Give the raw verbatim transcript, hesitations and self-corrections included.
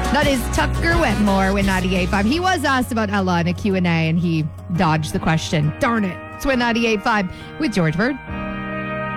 That is Tucker Wetmore with ninety-eight point five. He was asked about Ella in a Q and A, and he dodged the question. Darn it. It's with ninety-eight point five with George Bird.